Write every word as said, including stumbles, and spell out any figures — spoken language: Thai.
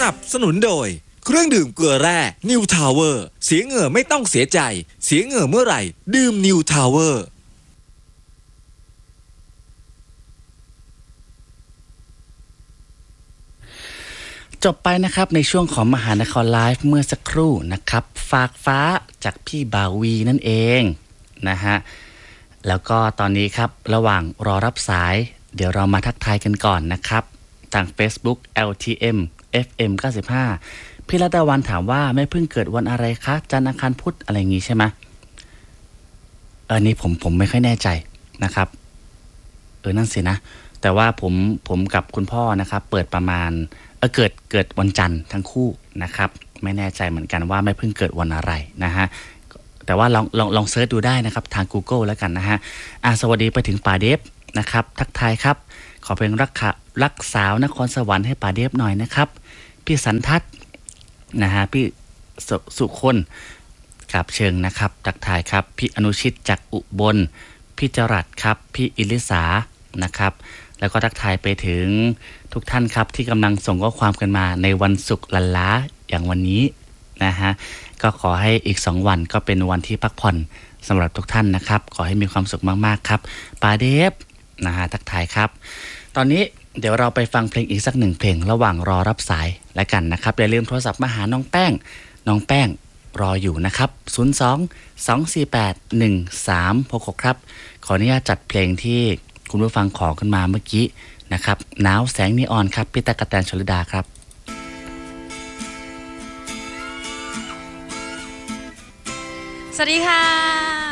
นับสนุนโดยเครื่องดื่มเกลือแร่นิวทาวเวอร์เสียเหงื่อไม่ต้องเสียใจเสียเหงื่อเมื่อไหร่ดื่มนิวทาวเวอร์จบไปนะครับในช่วงของมหานครไลฟ์เมื่อสักครู่นะครับฝากฟ้าจากพี่บาวีนั่นเองนะฮะแล้วก็ตอนนี้ครับระหว่างรอรับสายเดี๋ยวเรามาทักทายกันก่อนนะครับทาง Facebook แอล ที เอ็ม เอฟ เอ็ม เก้าสิบห้าพี่รัตวันถามว่าแม่เพิ่งเกิดวันอะไรคะจันทร์อังคารพุธอะไรอย่างงี้ใช่ไหมเออนี่ผมผมไม่ค่อยแน่ใจนะครับเออนั่นสินะแต่ว่าผมผมกับคุณพ่อนะครับเปิดประมาณเออเกิดเกิดวันจันทร์ทั้งคู่นะครับไม่แน่ใจเหมือนกันว่าแม่เพิ่งเกิดวันอะไรนะฮะแต่ว่าลองลองลองเซิร์ชดูได้นะครับทาง Google แล้วกันนะฮะอ่าสวัสดีไปถึงป่าเดฟนะครับทักทายครับขอเพลงรักค่ะรักสาวนครสวรรค์ให้ป่าเดฟหน่อยนะครับพี่สันทัศน์นะฮะพี่สสุคนกับเชิงนะครับทักทายครับพี่อนุชิตจากอุบลพี่จรัสครับพี่อิลิสานะครับแล้วก็ทักทายไปถึงทุกท่านครับที่กำลังส่งข้อความกันมาในวันศุกร์ลันล้าอย่างวันนี้นะฮะก็ขอให้อีกสองวันก็เป็นวันที่พักผ่อนสำหรับทุกท่านนะครับขอให้มีความสุขมากๆครับปาเดฟนะฮะทักทายครับตอนนี้เดี๋ยวเราไปฟังเพลงอีกสักหนึ่งเพลงระหว่างรอรับสายแล้วกันนะครับอย่าลืมโทรศัพท์มาหาน้องแป้งน้องแป้งรออยู่นะครับศูนย์ สอง สอง สี่ แปด หนึ่ง สาม หก หกครับขออนุญาตจัดเพลงที่คุณผู้ฟังขอขึ้นมาเมื่อกี้นะครับหนาวแสงนีออนครับพี่ตะกะแตนชลดาครับสวัสดีค่ะ